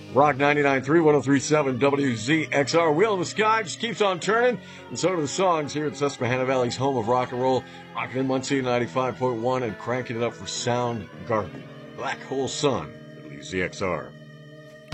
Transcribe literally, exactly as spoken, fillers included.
Rock ninety-nine point three, one oh three point seven W Z X R. Wheel in the Sky just keeps on turning, and so do the songs here at Susquehanna Valley's home of rock and roll. Rocking in Muncie ninety-five point one and cranking it up for Soundgarden. Black Hole Sun, W Z X R.